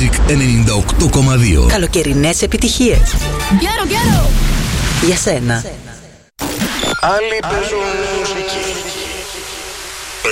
Magic 98,2. Καλοκαιρινές επιτυχίες. Για σένα. Άλλοι παίζουν μουσική.